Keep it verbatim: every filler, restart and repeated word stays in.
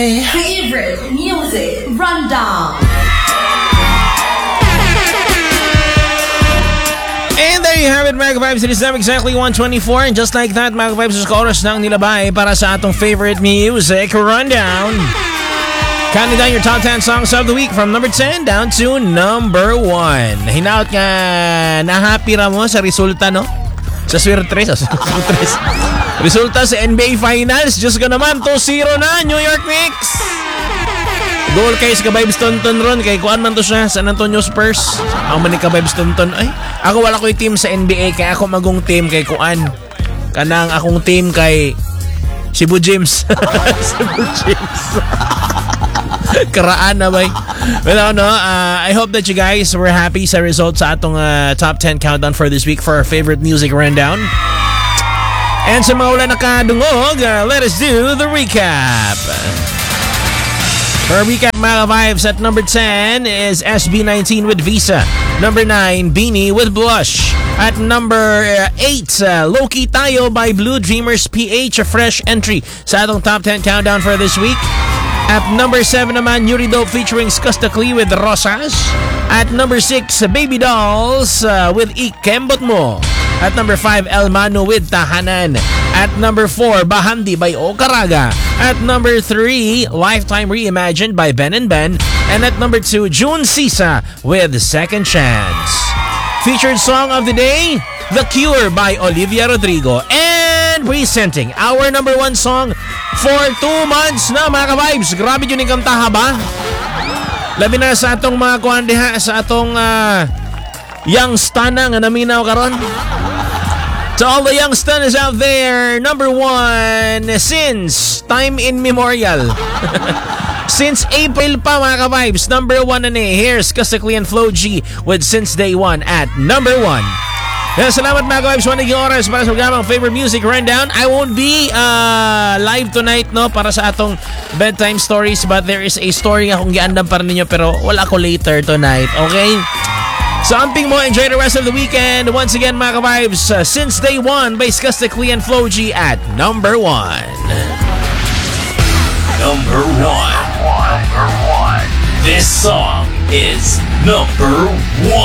Favorite music rundown. And there you have it, mga ka-vibes. It is now exactly one twenty-four. And just like that, mga ka-vibes, sa oras ng nilabay para sa atong favorite music rundown. Counting down your top ten songs of the week from number ten down to number one. Hinaut nga, nahappy ra mo sa resulta, no? Sa swerte, sa swerte. Resulta sa N B A Finals. Diyos ko naman, two zero na, New York Knicks. Goal kay sa ka-vibes tonton ron. Kay kuan man to siya, San Antonio Spurs. Ako man ni ka-vibes tonton. Ay, ako wala ko yung team sa N B A. Kaya ako magong team kay kuan. Kanang akong team kay Cebu James. Cebu James. Karaan na bay. Well, no, uh, I hope that you guys were happy sa results sa atong uh, top ten countdown for this week for our favorite music rundown. And sa mga wala nakadungog, uh, let us do the recap. For a recap, mga vibes, at number ten is S B nineteen with Visa. Number nine, Beanie with Blush. At number eight, uh, Loki Tayo by Blue Dreamers P H, a fresh entry sa atong top ten countdown for this week. At number seven naman, Yuri Dope featuring Skostakli with Rosas. At number six, Baby Dolls uh, with Ikembot Mo. At number five, El Mano with Tahanan. At number four, Bahandi by Okaraga. At number three, Lifetime Reimagined by Ben and Ben. And at number two, June Sisa with Second Chance. Featured song of the day, The Cure by Olivia Rodrigo. And presenting our number one song for two months na, mga ka-vibes. Grabe yun yung kantaha ba? Labi na sa atong mga kuhan diha, sa atong uh, young stana nga naminaw karon. To all the young stunners out there, number one, since time immemorial. Since April pa, mga ka-vibes, number one na ni. Here's Skostakli and Flo G with Since Day One at number one. Kaya salamat, mga ka-vibes, one naging oras para sa programang favorite music rundown. I won't be uh, live tonight, no, para sa atong bedtime stories, but there is a story nga kung giandam para ninyo, pero wala ko later tonight, okay? So, amping mo, enjoy the rest of the weekend. Once again, mga ka-vibes, uh, Since Day One by Skostakli and Flo G at number one. Number one. Number one. This song is number one.